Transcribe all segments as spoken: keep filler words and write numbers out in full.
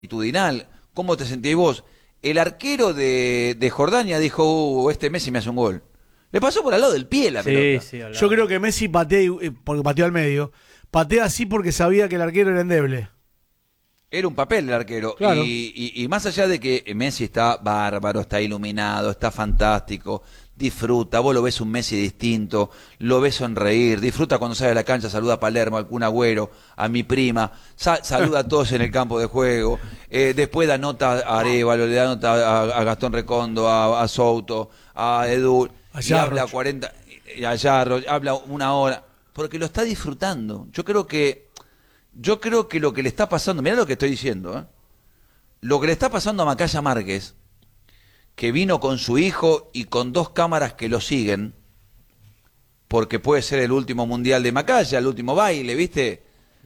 Actitudinal. ¿Cómo te sentías vos? El arquero de, de Jordania dijo, uh, este Messi me hace un gol. Le pasó por al lado del pie la Sí, pelota. sí, al Yo lado. creo que Messi patea, eh, porque pateó al medio, patea así porque sabía que el arquero era endeble. Era un papel el arquero. Claro. Y, y, y más allá de que Messi está bárbaro, está iluminado, está fantástico, disfruta, vos lo ves un Messi distinto, lo ves sonreír, disfruta cuando sale a la cancha, saluda a Palermo, al Kun Agüero, a mi prima, sa saluda a todos en el campo de juego, eh, después da nota a Arévalo, le da nota a, a Gastón Recondo, a, a Souto, a Edu, A y habla Yarroch. cuarenta, y a Yarroch, habla una hora, porque lo está disfrutando. Yo creo que Yo creo que lo que le está pasando, mirá lo que estoy diciendo, ¿eh? Lo que le está pasando a Macaya Márquez, que vino con su hijo y con dos cámaras que lo siguen, porque puede ser el último mundial de Macaya, el último baile, ¿viste?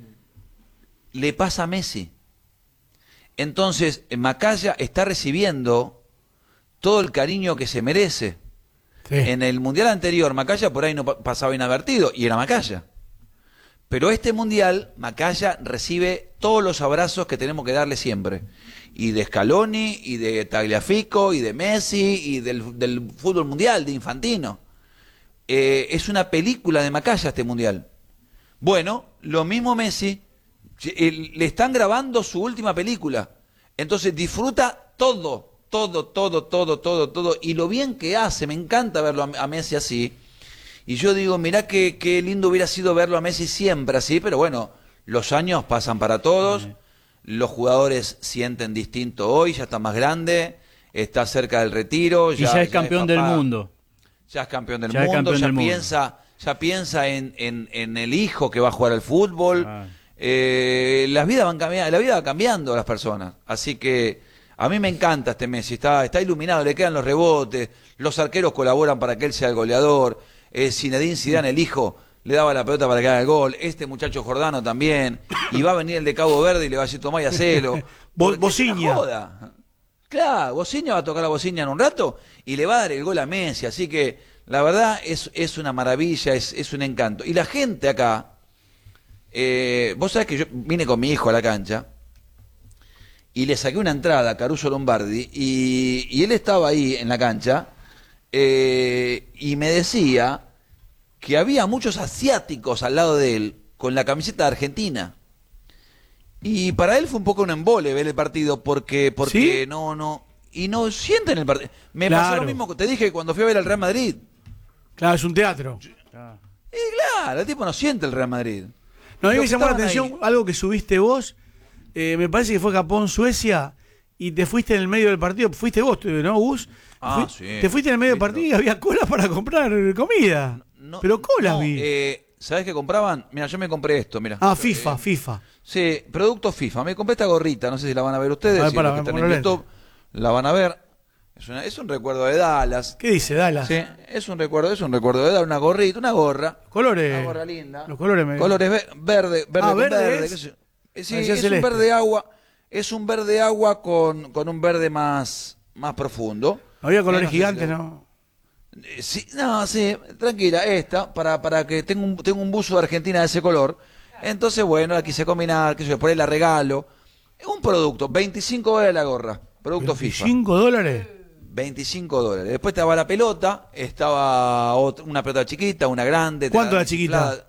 Le pasa a Messi. Entonces, Macaya está recibiendo todo el cariño que se merece. Sí. En el mundial anterior, Macaya por ahí no pa- pasaba inadvertido, y era Macaya. Pero este mundial, Macaya recibe todos los abrazos que tenemos que darle siempre. Y de Scaloni, y de Tagliafico, y de Messi, y del, del fútbol mundial, de Infantino. Eh, es una película de Macaya este mundial. Bueno, lo mismo Messi, eh, le están grabando su última película. Entonces disfruta todo, todo, todo, todo, todo, todo. Y lo bien que hace, me encanta verlo a, a Messi así. Y yo digo, mirá qué, qué lindo hubiera sido verlo a Messi siempre así, pero bueno, los años pasan para todos, sí. Los jugadores sienten distinto hoy, ya está más grande, está cerca del retiro. Y ya, ya es ya campeón es del mundo. Ya es campeón del Ya es mundo, campeón ya del mundo. piensa, ya piensa en, en, en el hijo que va a jugar al fútbol. Ah. Eh, las vidas van cambiando, la vida va cambiando a las personas. Así que a mí me encanta este Messi, está, está iluminado, le quedan los rebotes, los arqueros colaboran para que él sea el goleador. Eh, Zinedine Zidane, el hijo, le daba la pelota para que haga el gol. Este muchacho Jordano también. Y va a venir el de Cabo Verde y le va a decir, tomá y hacelo. Bo- Porque es una Bociña. joda. Claro, Bociña va a tocar la bocina en un rato y le va a dar el gol a Messi. Así que la verdad es, es una maravilla, es, es un encanto. Y la gente acá, eh, vos sabés que yo vine con mi hijo a la cancha y le saqué una entrada a Caruso Lombardi y, y él estaba ahí en la cancha eh, y me decía que había muchos asiáticos al lado de él con la camiseta de Argentina. Y para él fue un poco un embole ver el partido porque porque ¿Sí? no no y no sienten el partido. Me Claro. pasó lo mismo que te dije cuando fui a ver al Real Madrid. Claro, es un teatro. Ah. Y claro, el tipo no siente el Real Madrid. No, a mí Los me que llamó la estaban atención ahí. algo que subiste vos. Eh, me parece que fue Japón-Suecia y te fuiste en el medio del partido. Fuiste vos, ¿no, Gus? Ah, Fui- sí. Te fuiste en el medio del Sí, partido no. y había colas para comprar comida. No, Pero colas no, vi. eh, ¿sabés qué compraban? Mira, yo me compré esto, mira. ah, Yo, FIFA, eh, FIFA. Sí, producto FIFA. Me compré esta gorrita, no sé si la van a ver ustedes. A ver, si pará, los que me están pongo en los YouTube la van a ver. Es, una- es un recuerdo de Dallas. ¿Qué dice Dallas? Sí, es un recuerdo, es un recuerdo de Dallas, una gorrita, una gorra. Colores. Una gorra linda. Los colores me... Colores ve- verde, verde Ah, con ¿verde verde. es? qué sé yo. Eh, Sí, Parecía es celeste. un verde agua, es un verde agua con, con un verde más, más profundo. Había colores Eh, no sé gigantes, si- ¿no? Eh, Sí, no, sí, tranquila, esta, para, para que tenga un, tengo un buzo de Argentina de ese color. Entonces, bueno, la quise combinar, qué sé yo, por ahí la regalo. Un producto, veinticinco dólares la gorra, producto FIFA. ¿cinco dólares? veinticinco dólares. Después estaba la pelota, estaba otra- una pelota chiquita, una grande. te ¿Cuánto la la chiquita? inflada.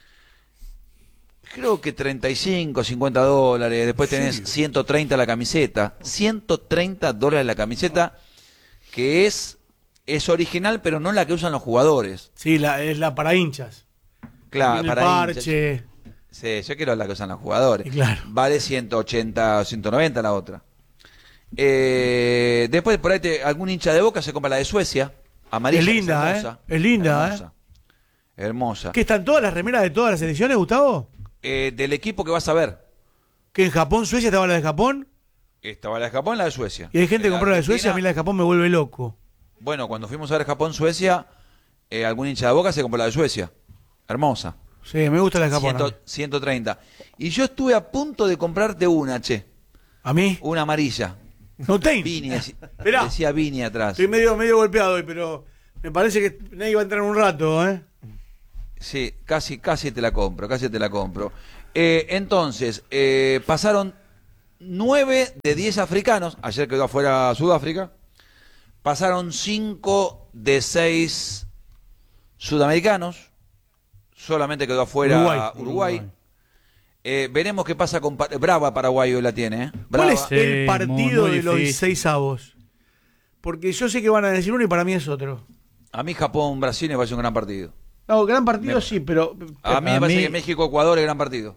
Creo que treinta y cinco, cincuenta dólares. Después tenés Sí. ciento treinta la camiseta. ciento treinta dólares la camiseta, que es, es original, pero no la que usan los jugadores. Sí, la, es la para hinchas. Claro, Tiene el para parche. hinchas. Sí, yo quiero la que usan los jugadores. Y claro. Vale ciento ochenta o ciento noventa la otra. Eh, después por ahí te- algún hincha de Boca se compra la de Suecia. Amarilla. Es que linda, hermosa. ¿eh? Es linda, hermosa. Hermosa. ¿Qué están todas las remeras de todas las ediciones, Gustavo? Eh, del equipo que vas a ver. ¿Que en Japón, Suecia estaba la de Japón? Estaba la de Japón y la de Suecia. Y hay gente que En compró la de Argentina, Suecia, a mí la de Japón me vuelve loco. Bueno, cuando fuimos a ver Japón-Suecia, eh, algún hincha de Boca se compró la de Suecia. Hermosa. Sí, me gusta la de Japón. Ciento- ciento treinta. Y yo estuve a punto de comprarte una, che. ¿A mí? Una amarilla. No tengo. Vini, deci- Esperá. decía Vini atrás. Estoy medio, medio golpeado hoy, pero me parece que nadie va a entrar en un rato, ¿eh? Sí, casi, casi te la compro, casi te la compro. Eh, entonces, eh, pasaron nueve de diez africanos, ayer quedó afuera Sudáfrica, pasaron cinco de seis sudamericanos, solamente quedó afuera Uruguay. Uruguay. Uruguay. Eh, veremos qué pasa con... Brava Paraguay hoy la tiene. ¿eh? ¿Cuál Brava. es Sí, el partido muy, muy de los difícil. dieciséis avos? Porque yo sé que van a decir uno y para mí es otro. A mí Japón-Brasil me parece un gran partido. No, gran partido Me- sí, pero... A mí me A parece mí- que México-Ecuador es gran partido.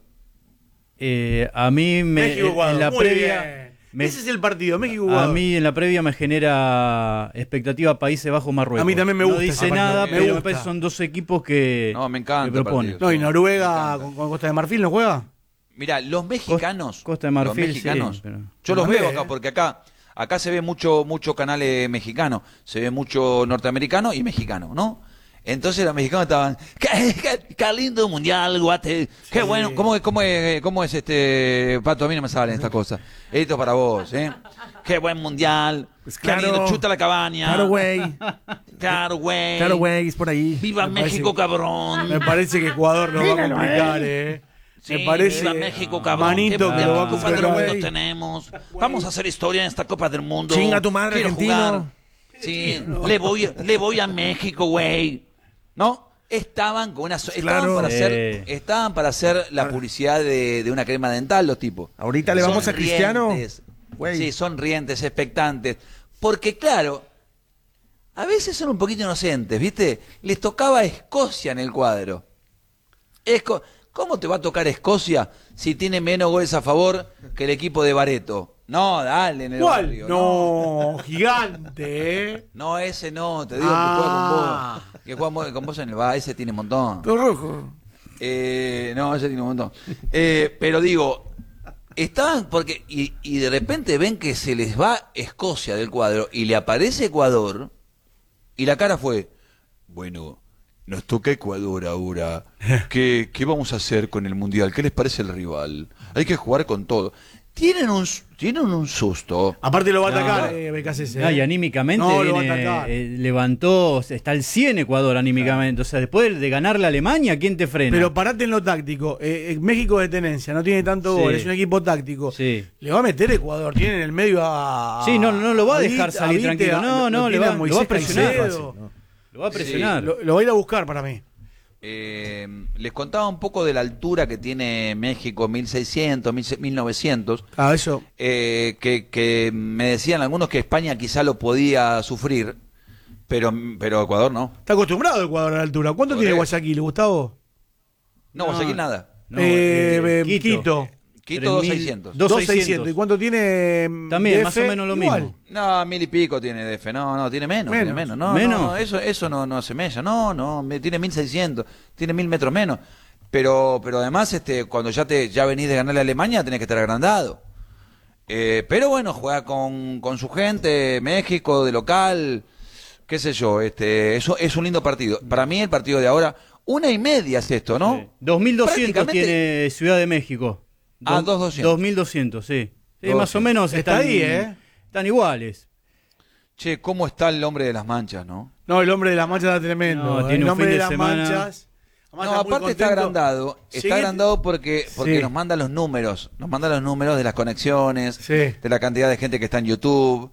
Eh, a mí me, México-Ecuador. en la Muy previa... bien. me- Ese es el partido, A México-Ecuador. mí en la previa me genera expectativa Países Bajos-Marruecos. A mí también me No gusta dice ese nada, partido, me pero me gusta. parece que son dos equipos que, No, me encanta que el proponen. partido. No, y Me Noruega encanta. con, con Costa de Marfil no juega. Mira, los mexicanos, Costa de Marfil, los mexicanos, sí, pero- yo los También, veo ¿eh? acá porque acá, acá se ve mucho, mucho canales mexicanos, se ve mucho norteamericano y mexicano, ¿no? Entonces los mexicanos estaban, qué, qué- qué lindo mundial, guate, qué Sí. bueno, ¿cómo, es- cómo, es, ¿cómo es este, Pato? A mí no me salen estas cosas. Esto es para vos, ¿eh? Qué buen mundial, Pues qué claro. lindo, chuta la cabaña. Claro, güey. Claro, güey. Claro, güey, es por ahí. Viva Me parece- México, cabrón. Me parece que Ecuador lo va a complicar, eh. Sí, me parece... viva México, cabrón. Manito Qué que lo va a buena Copa del complicar. Mundo tenemos. Vamos a hacer historia en esta Copa del Mundo. Chinga tu madre, Quiero argentino. jugar. Sí, le voy, le voy a México, güey. ¿No? Estaban con una so- estaban Claro. para hacer Eh. estaban para hacer la publicidad de, de una crema dental los tipos. Ahorita le vamos a Cristiano. Sonrientes. Güey. Sí, sonrientes, expectantes. Porque claro, a veces son un poquito inocentes, ¿viste? Les tocaba a Escocia en el cuadro. Esco- ¿Cómo te va a tocar Escocia si tiene menos goles a favor que el equipo de Bareto? No, dale en el ¿Cuál? barrio. No, gigante, eh. No, ese no, te digo Ah. que juega con vos. Que juega mo- con vos en el bar, ese tiene un montón. Todo rojo. Eh, no, ese tiene un montón. Eh, pero digo, estaban porque y, y de repente ven que se les va Escocia del cuadro y le aparece Ecuador y la cara fue, bueno, nos toca Ecuador ahora. ¿Qué, qué vamos a hacer con el Mundial? ¿Qué les parece el rival? Hay que jugar con todo. Tienen un, tienen un susto. Aparte lo va a No. atacar, eh, B K C C. No, y eh. anímicamente No, lo va a viene, atacar. eh, levantó, está al cien Ecuador anímicamente. O sea, después de ganarle a Alemania, ¿quién te frena? Pero parate en lo táctico. Eh, eh, México de tenencia, no tiene tanto Sí. gol, es un equipo táctico. Sí. Le va a meter Ecuador, tiene en el medio a. Sí, no, no lo va a dejar Vite- salir Vite, tranquilo. a- No, no, le tiene va- a lo Moisés va a presionar. Caicedo. Lo va a presionar. Lo, lo va a ir a buscar para mí. Eh, les contaba un poco de la altura que tiene México, mil seiscientos, mil novecientos. Ah, eso. Eh, que, que me decían algunos que España quizá lo podía sufrir, pero, pero Ecuador no. Está acostumbrado Ecuador a la altura. ¿Cuánto Por tiene eso. Guayaquil, Gustavo? No, No. vos seguís nada. No, eh, eh, eh, Quito. Quito dos mil tres mil seiscientos. dos mil dos seiscientos. ¿Y cuánto tiene? mm, También, D F? más o menos lo Igual. mismo. No, mil y pico tiene D F. No, no, tiene menos. Menos. Tiene menos. No, ¿Menos? no, eso, eso no, no se mella. No, no, me- tiene mil seiscientos. Tiene mil metros menos. Pero, pero además, este, cuando ya te ya venís de ganarle a Alemania, tenés que estar agrandado. Eh, pero bueno, juega con, con su gente, México, de local, qué sé yo. Este, eso es un lindo partido. Para mí, el partido de ahora, una y media es esto, ¿no? Sí. dos mil doscientos Prácticamente- tiene Ciudad de México. Ah, Dos- dos mil doscientos. dos mil doscientos, sí. Sí, dos más o mil. menos Está están, ahí, ¿eh? están iguales. Che, ¿cómo está el hombre de las manchas, no? No, el hombre de las manchas está tremendo. No, eh. tiene el un hombre fin de de las semana. manchas. No, Además, muy aparte está contento. agrandado, está Sigue- agrandado porque, porque Sí. nos manda los números, nos manda los números de las conexiones, Sí. de la cantidad de gente que está en YouTube.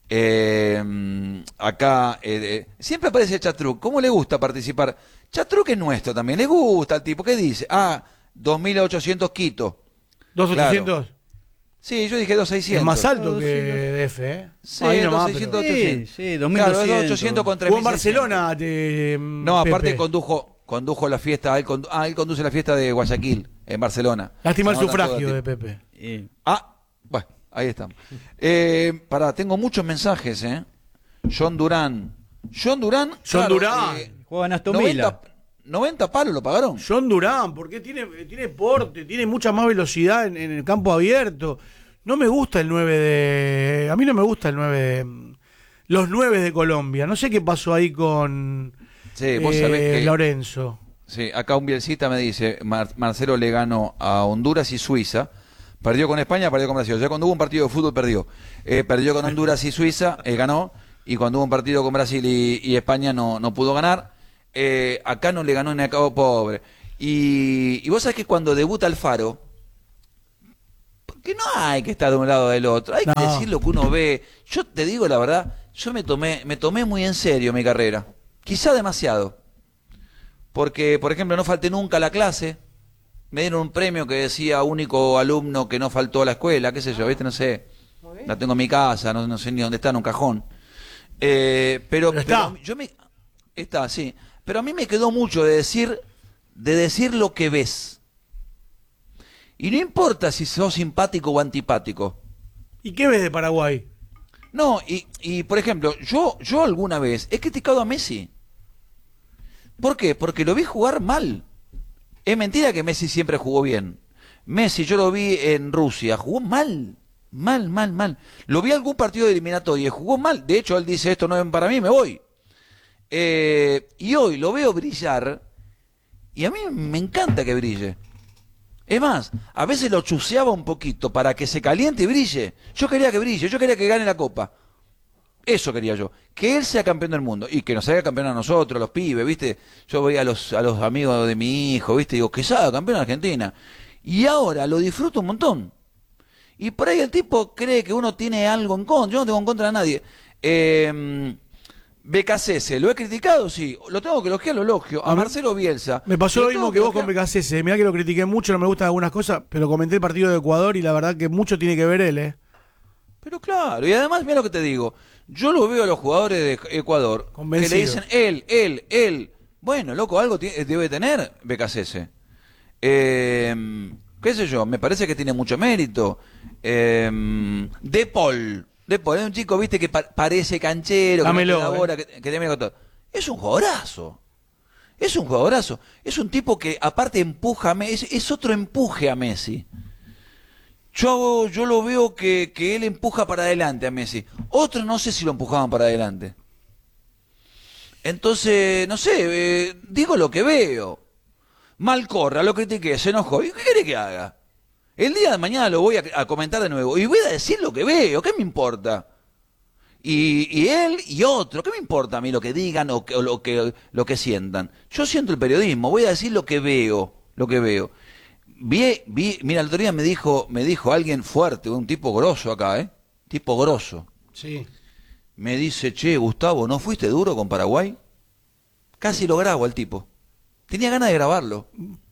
Eh, acá, eh, eh, siempre aparece Chatruc. ¿Cómo le gusta participar? Chatruc es nuestro también, le gusta al tipo. ¿Qué dice? Ah, dos mil ochocientos Quito. ¿dos mil ochocientos? Sí, yo dije dos mil seiscientos. Es más alto Dos que mil D F, ¿eh? Sí, Ahí nomás, dos mil seiscientos, pero- Sí, ochocientos. sí, dos mil Claro, doscientos. es ochocientos con Jugó en tres mil seiscientos. Barcelona. te- No, aparte Pepe. condujo, condujo la fiesta, él, condu- ah, él conduce la fiesta de Guayaquil, en Barcelona. Lástima el Se anotan sufragio todo de el tiempo. Pepe. Eh, Ah, bueno, ahí estamos. Eh, pará, tengo muchos mensajes, ¿eh? John Durán. John Durán. John Durán. Juega en Aston Villa. noventa, noventa palos lo pagaron. John Durán, porque tiene, tiene porte, tiene mucha más velocidad en, en el campo abierto. No me gusta el nueve de... A mí no me gusta el nueve de... Los nueve de Colombia. No sé qué pasó ahí con Sí, vos eh, sabés que. Lorenzo. Sí, acá un bielcita me dice: Mar- Marcelo le ganó a Honduras y Suiza. Perdió con España, perdió con Brasil. O sea, cuando hubo un partido de fútbol, perdió. Eh, perdió con Honduras y Suiza, eh, ganó. Y cuando hubo un partido con Brasil y, y España, no, no pudo ganar. Eh, acá no le ganó en el cabo pobre. Y, y vos sabés que cuando debuta Alfaro, que no hay que estar de un lado o del otro, hay No. que decir lo que uno ve. Yo te digo la verdad, yo me tomé, me tomé muy en serio mi carrera, quizá demasiado, porque por ejemplo no falté nunca a la clase, me dieron un premio que decía único alumno que no faltó a la escuela, qué sé yo, viste, no sé, la tengo en mi casa, no, no sé ni dónde está, en un cajón. Eh, pero, Pero está. pero yo me, está, sí, pero a mí me quedó mucho de decir, de decir lo que ves. Y no importa si sos simpático o antipático. ¿Y qué ves de Paraguay? No, y, y por ejemplo, yo, yo alguna vez he criticado a Messi. ¿Por qué? Porque lo vi jugar mal. Es mentira que Messi siempre jugó bien. Messi, yo lo vi en Rusia, jugó mal. Mal, mal, mal. Lo vi algún partido de eliminatoria y jugó mal. De hecho, él dice, esto no es para mí, me voy. Eh, y hoy lo veo brillar y a mí me encanta que brille. Es más, a veces lo chuseaba un poquito para que se caliente y brille. Yo quería que brille, yo quería que gane la Copa. Eso quería yo. Que él sea campeón del mundo y que nos haga campeón a nosotros, los pibes, ¿viste? Yo voy a los, a los amigos de mi hijo, ¿viste? Digo, que sea campeón de Argentina. Y ahora lo disfruto un montón. Y por ahí el tipo cree que uno tiene algo en contra. Yo no tengo en contra de nadie. Eh, B K C S, ¿lo he criticado? Sí. Lo tengo que elogiar, lo elogio. A, A mí- Marcelo Bielsa. Me pasó lo tengo mismo que vos elogiar. con B K C S. Mirá que lo critiqué mucho, no me gustan algunas cosas, pero comenté el partido de Ecuador y la verdad que mucho tiene que ver él, ¿eh? Pero claro, y además, mira lo que te digo. Yo lo veo a los jugadores de Ecuador Convencido. que le dicen él, él, él. Bueno, loco, algo tiene- debe tener B K C S. Eh, ¿Qué sé yo? Me parece que tiene mucho mérito. Eh, De Paul. De Paul es un chico, viste, que pa- parece canchero, que, Dámelo, no te elabora, que, que te mira con todo. Es un jugadorazo. Es un jugadorazo. Es un tipo que aparte empuja a Messi. Es, es otro empuje a Messi. Yo, yo lo veo que, que él empuja para adelante a Messi. Otros no sé si lo empujaban para adelante. Entonces, no sé, eh, digo lo que veo. Malcorra, lo critiqué, se enojó. ¿Y qué quiere que haga? El día de mañana lo voy a, a comentar de nuevo. Y voy a decir lo que veo, ¿qué me importa? Y, y él y otro, ¿qué me importa a mí lo que digan o, que, o lo, que, lo que sientan? Yo siento el periodismo, voy a decir lo que veo, lo que veo. Vi, vi, mira, el otro día me dijo, me dijo alguien fuerte, un tipo grosso acá, ¿eh? Tipo grosso. Sí. Me dice, che, Gustavo, ¿no fuiste duro con Paraguay? Casi lo grabo al tipo. Tenía ganas de grabarlo.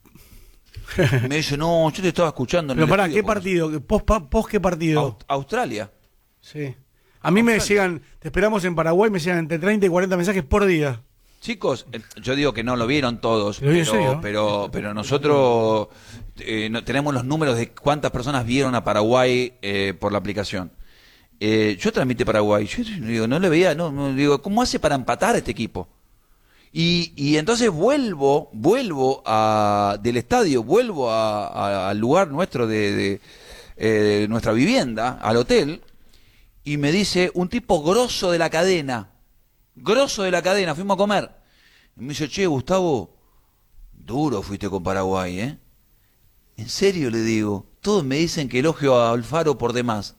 Me dice, no, yo te estaba escuchando en Pero el pará, estudio ¿qué con- partido? ¿Post, pa- post qué partido? Aust- Australia. Sí. A mí me llegan, te esperamos en Paraguay, me llegan entre treinta y cuarenta mensajes por día. Chicos, eh, yo digo que no lo vieron todos, Lo vi en pero, serio. pero, pero nosotros eh, no, tenemos los números de cuántas personas vieron a Paraguay eh, por la aplicación. Eh, yo transmití Paraguay, yo digo, no le veía, no, no, digo, ¿cómo hace para empatar a este equipo? Y, y entonces vuelvo, vuelvo a, del estadio, vuelvo a- a- al lugar nuestro de, de, eh, de nuestra vivienda, al hotel, y me dice un tipo grosso de la cadena, grosso de la cadena, fuimos a comer. Y me dice, che, Gustavo, duro fuiste con Paraguay, ¿eh? En serio le digo, todos me dicen que elogio a Alfaro por demás.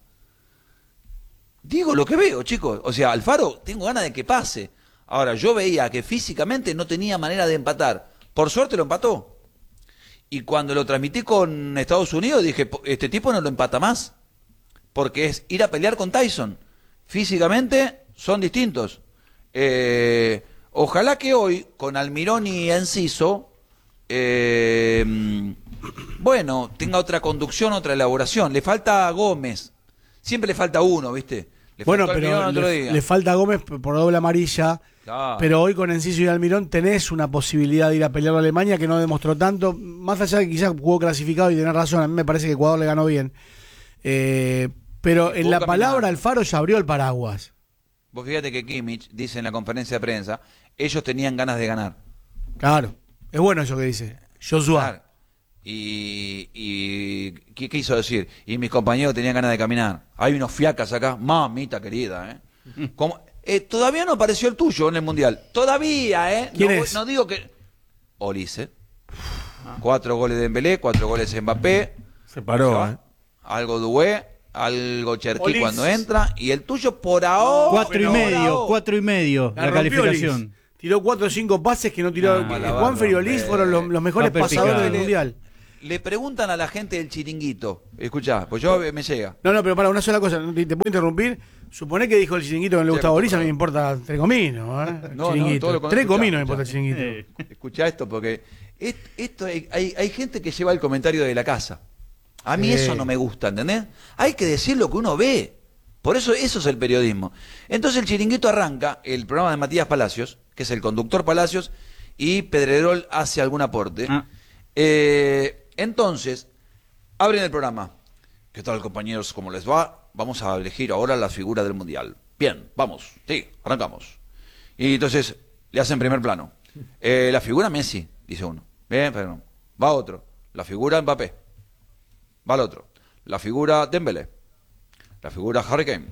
Digo lo que veo, chicos. O sea, Alfaro, tengo ganas de que pase. Ahora, yo veía que físicamente no tenía manera de empatar. Por suerte lo empató. Y cuando lo transmití con Estados Unidos, dije, este tipo no lo empata más. Porque es ir a pelear con Tyson. Físicamente son distintos. Eh, ojalá que hoy, con Almirón y Enciso, eh, bueno, tenga otra conducción, otra elaboración. Le falta a Gómez. Siempre le falta uno, ¿viste? Le Bueno, faltó pero Almirón otro le, día. le falta a Gómez por doble amarilla. Claro. Pero hoy con Enciso y Almirón tenés una posibilidad de ir a pelear a Alemania que no demostró tanto. Más allá de que quizás jugó clasificado y tenés razón, a mí me parece que Ecuador le ganó bien. Eh, pero en Jugó la caminando. palabra Alfaro ya abrió el paraguas. Vos fíjate que Kimmich dice en la conferencia de prensa, ellos tenían ganas de ganar. Claro, es bueno eso que dice. Joshua. Claro. Y, y ¿qué quiso decir? Y mis compañeros tenían ganas de caminar. Hay unos fiacas acá, mamita querida, ¿eh? Como, eh, todavía no apareció el tuyo en el Mundial. Todavía, ¿eh? ¿Quién no, es? no digo que... Olise. Cuatro goles de Dembélé, cuatro goles de Mbappé. Se paró, Se va. ¿eh? Algo Dué, algo Cherquí Olise. cuando entra. Y el tuyo por ahora... Cuatro y por medio, ahora. cuatro y medio la, La rompió calificación. Tiró cuatro o cinco pases que no tiró. Ah, la Juan va Feriolis a fueron los, los mejores Está pasadores perpicaz. del Mundial. Le preguntan a la gente del Chiringuito. Escuchá, pues yo me llega. No, no, pero para una sola cosa, ¿te, te puedo interrumpir? Suponé que dijo el Chiringuito que no le gustaba Boris, a mí me importa tres cominos, ¿eh? No, Chiringuito. no, todo lo con- Tres escuchá, cominos me escuchá. importa el Chiringuito. Eh, Escuchá esto porque es- esto hay, hay, hay gente que lleva el comentario de la casa. A mí Sí. eso no me gusta, ¿entendés? Hay que decir lo que uno ve. Por eso eso es el periodismo. Entonces el Chiringuito arranca el programa de Matías Palacios, que es el conductor Palacios, y Pedrerol hace algún aporte. Ah. Eh, entonces, abren el programa. ¿Qué tal, compañeros? ¿Cómo les va? Vamos a elegir ahora la figura del Mundial. Bien, vamos. Sí, arrancamos. Y entonces le hacen primer plano. Eh, la figura Messi, dice uno. Bien, pero no. Va otro. La figura Mbappé. Va el otro. La figura Dembélé. La figura Harry Kane.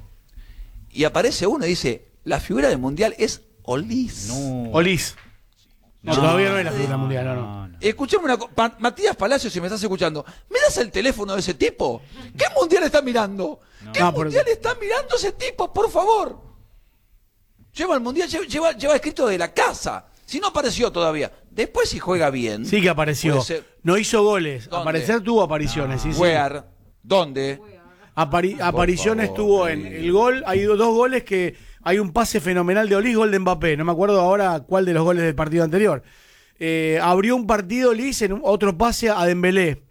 Y aparece uno y dice, la figura del Mundial es Olís. no. Olis. No, No, todavía no es la no, figura mundial, no, no. no, no. Escuchame una cosa. Pa- Matías Palacios, si me estás escuchando, ¿me das el teléfono de ese tipo? ¿Qué mundial está mirando? ¿Qué No, pero- mundial está mirando ese tipo, por favor? Lleva el mundial, lleva, lleva, lleva escrito de la casa. Si no apareció todavía. Después, si juega bien. Sí que apareció. puede ser- No hizo goles. ¿Dónde? Aparecer tuvo apariciones, sí, sí. Where, ¿dónde? Apari- apariciones favor, tuvo en sí. el gol. Hay do- dos goles que hay un pase fenomenal de Olís, gol de Mbappé. No me acuerdo ahora cuál de los goles del partido anterior. Eh, abrió un partido Olís en un- otro pase a Dembélé.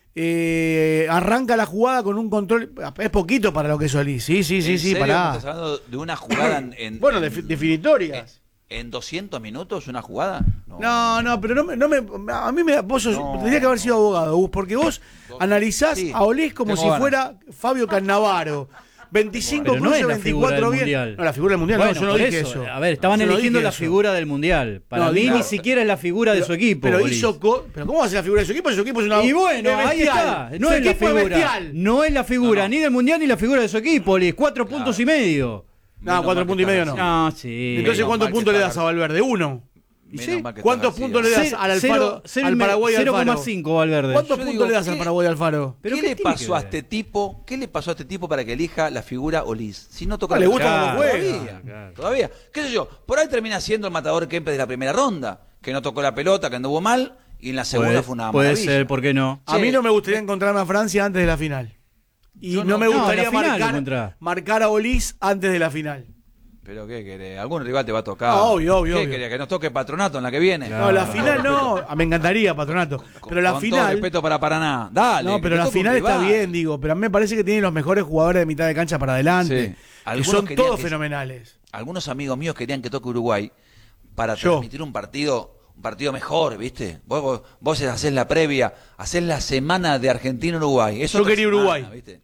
Eh, arranca la jugada con un control. Es poquito para lo que es Olís. Sí, sí, sí, ¿En sí, serio me pará. estás hablando de una jugada en, en- Bueno, defi- definitorias. en doscientos minutos, una jugada? No, no, pero no me, no me a mí me vos sos- No. tendrías que haber sido abogado, Gus, porque vos analizás Sí, a Olís como tengo si ganas. fuera Fabio Cannavaro. veinticinco Pero no cruces, es la figura veinticuatro del bien. mundial. No, la figura del mundial, Bueno, no, yo no por dije eso, eso. A ver, estaban Yo no eligiendo dije la eso. figura del mundial. Para No, mí digo- ni siquiera es la figura de su equipo. Pero Boris. hizo co- pero ¿cómo va a ser la figura de su equipo? Su equipo es una Y bueno, es ahí bestial. está. Su No es la equipo figura. bestial. No es la figura No, no. ni del mundial ni la figura de su equipo, Boris. Cuatro puntos y medio. No, Menos cuatro mal que puntos y medio estás no. así. No, sí. Entonces, Menos ¿cuántos mal que puntos le está das a Valverde? Uno. ¿Y Menos sí? mal que ¿Cuántos estás puntos así, le das Cero- al Alfaro, cero- cero al y me- Paraguay cero Alfaro? coma cinco Valverde. ¿Cuántos Yo puntos digo, le das al ¿qué- Paraguay Alfaro? ¿Pero ¿Qué, qué le tiene pasó que a ver? este tipo? ¿Qué le pasó a este tipo para que elija la figura Olís? Si no toca No la le gusta pelota. cómo juega. Todavía, Claro. todavía. ¿Qué sé yo? Por ahí termina siendo el matador Kempes de la primera ronda, que no tocó la pelota, que anduvo mal, y en la segunda Puede, fue una puede maravilla. ser, ¿por qué no? A Sí. mí no me gustaría encontrarme a Francia antes de la final. Y Yo no, no- me no, gustaría la final lo marcar, encontrás. marcar a Olís antes de la final. Pero ¿qué querés? Algún rival te va a tocar. Ah, obvio, obvio, ¿Qué obvio. querés? ¿Que nos toque Patronato en la que viene? No, la final no. Ah, me encantaría, Patronato. Con- Pero la con todo final. respeto para Paraná. Dale. No, que pero te la toque un final está rival. bien, digo. Pero a mí me parece que tiene los mejores jugadores de mitad de cancha para adelante. Sí. Que Algunos son querían todos que- fenomenales. Algunos amigos míos querían que toque Uruguay para Yo. transmitir un partido, un partido mejor, ¿viste? Vos, vos, vos hacés la previa, hacés la semana de Argentina-Uruguay. Es Yo otra quería semana, Uruguay. ¿viste?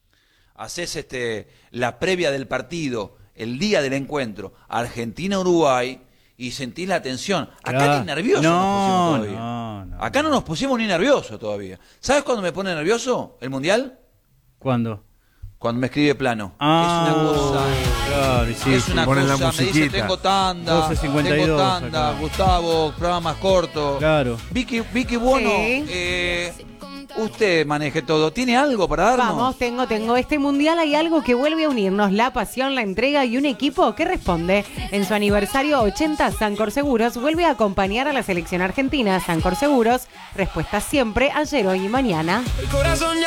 Hacés este, la previa del partido, el día del encuentro, Argentina-Uruguay, y sentís la tensión. Acá Claro. ni nerviosos No, nos pusimos todavía. no, no. Acá no nos pusimos ni nerviosos todavía. ¿Sabes cuándo me pone nervioso el Mundial? ¿Cuándo? Cuando me escribe plano. Ah, es una cosa... claro, y sí, es sí. una ponen la cosa, me dice, musiquita. tengo tanda, doce cincuenta y dos tengo tanda, acá. Gustavo, programa más corto. Claro. Vicky, Vicky Buono, Sí. eh, usted maneje todo. ¿Tiene algo para darnos? Vamos, tengo, tengo. Este mundial hay algo que vuelve a unirnos, la pasión, la entrega y un equipo que responde. En su aniversario ochenta, Sancor Seguros vuelve a acompañar a la selección argentina. Sancor Seguros, respuesta siempre, ayer, hoy y mañana. El corazón ya